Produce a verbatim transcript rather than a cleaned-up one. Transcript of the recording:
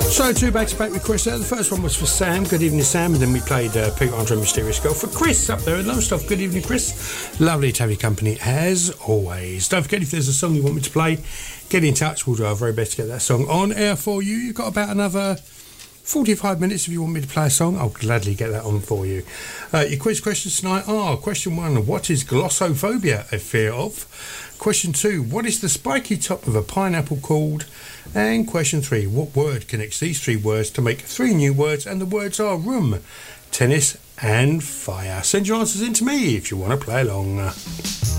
So two back to back with Chris there. The first one was for Sam. Good evening, Sam. And then we played uh, Peter Andre and Mysterious Girl for Chris up there at Lowestoft. Good evening, Chris. Lovely to have your company as always. Don't forget, if there's a song you want me to play, get in touch. We'll do our very best to get that song on air for you. You've got about another forty-five minutes if you want me to play a song. I'll gladly get that on for you. Uh, your quiz questions tonight are: question one, what is glossophobia a fear of? Question two, what is the spiky top of a pineapple called? And question three, what word connects these three words to make three new words? And the words are room, tennis and fire. Send your answers in to me if you want to play along.